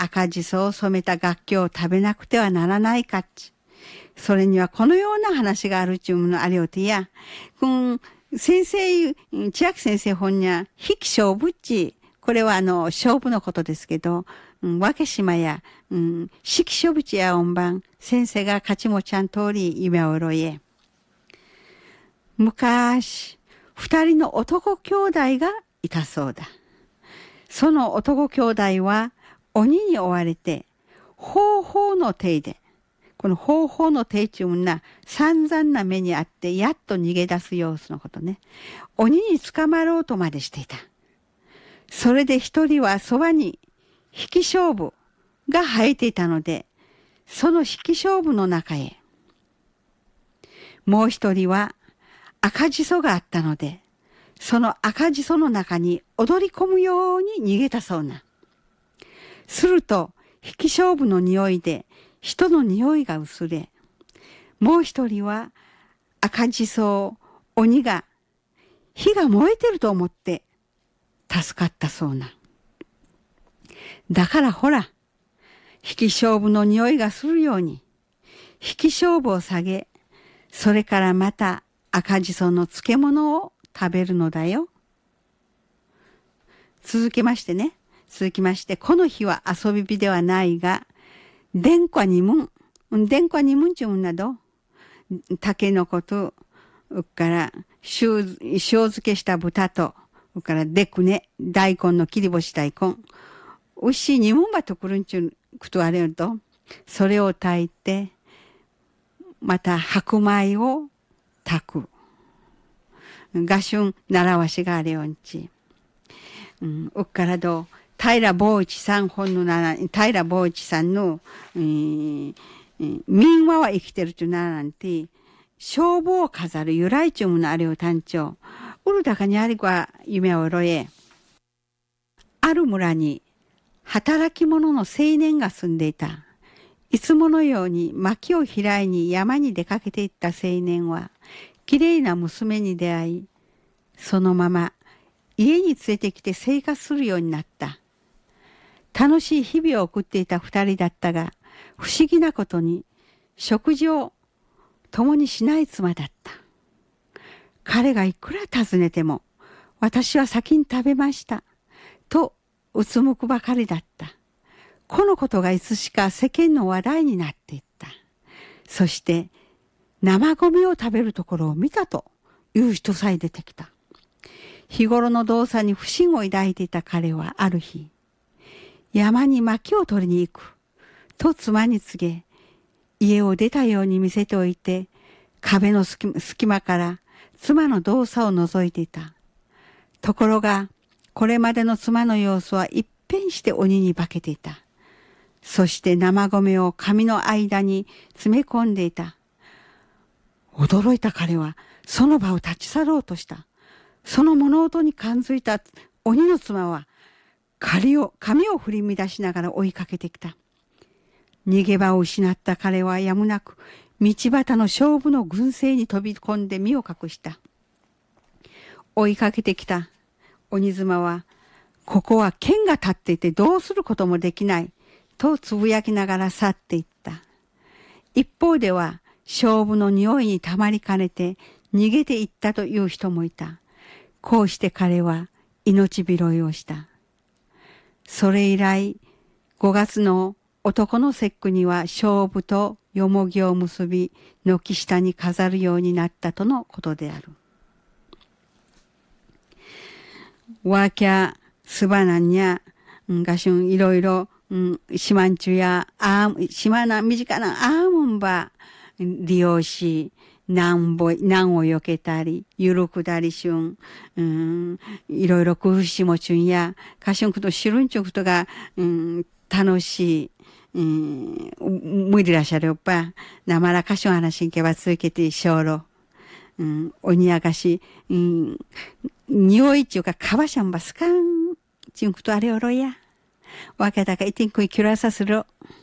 赤じそを染めた楽器を食べなくてはならないかっち。それにはこのような話があるっちゅうものありょうてや。先生、千秋先生本には、引き勝負っち。これは勝負のことですけど、分島や、式勝負ちや音番、先生が勝ちもちゃん通り夢をろえ。昔、2人の男兄弟がいたそうだ。その男兄弟は鬼に追われて、方法の手で、この方法の手中な散々な目にあってやっと逃げ出す様子のことね。鬼に捕まろうとまでしていた。それで一人はそばに引き勝負が生えていたので、その引き勝負の中へ。もう一人は赤じそがあったので、その赤じその中に踊り込むように逃げたそうな。すると、引き勝負の匂いで人の匂いが薄れ、もう一人は赤じそを鬼が火が燃えてると思って助かったそうな。だからほら、引き勝負の匂いがするように、引き勝負を下げ、それからまた赤じその漬物を食べるのだよ。続きまして、この日は遊び日ではないが、電化二文ちゅうんなど、竹の子と、から塩漬けした豚と、からでくね、大根の切り干し大根、牛二文ばとくるんちゅうことあれると、それを炊いて、また白米を炊く。合春習わしがあれよんち。からど、平坊一さんの、民話は生きてるちゅうななんて、勝負を飾る由来ちゅうものあれを単調。うるだかにありこは夢をろえ。ある村に働き者の青年が住んでいた。いつものように薪を拾いに山に出かけていった青年は、きれいな娘に出会い、そのまま家に連れてきて生活するようになった。楽しい日々を送っていた二人だったが、不思議なことに食事を共にしない妻だった。彼がいくら尋ねても、私は先に食べました、とうつむくばかりだった。このことがいつしか世間の話題になっていった。そして生米を食べるところを見たという人さえ出てきた。日頃の動作に不信を抱いていた彼はある日、山に薪を取りに行くと妻に告げ、家を出たように見せておいて、壁の隙間から妻の動作を覗いていた。ところが、これまでの妻の様子は一変して鬼に化けていた。そして生米を髪の間に詰め込んでいた。驚いた彼はその場を立ち去ろうとした。その物音に感づいた鬼の妻は髪を振り乱しながら追いかけてきた。逃げ場を失った彼はやむなく道端の勝負の群生に飛び込んで身を隠した。追いかけてきた鬼妻は、ここは剣が立っていてどうすることもできないとつぶやきながら去っていった。一方では勝負の匂いにたまりかねて逃げていったという人もいた。こうして彼は命拾いをした。それ以来5月の男の節句には勝負とよもぎを結び軒下に飾るようになったとのことである。わきゃすばなんにゃがしゅんいろいろしまんちゅや島な身近なアーモンば利用し、難を避けたりゆるくだりしゅん、いろいろ工夫しもちゅんやかしゅんことしるんちゅうことが、楽しい、無理らっしゃるよっぱなまらかしゅん話んけば続けてしょうろ、おにやかし、匂いちゅうかかばしゃんばすかんちゅうことあれおろやわけだかいてんくいきゅらさする。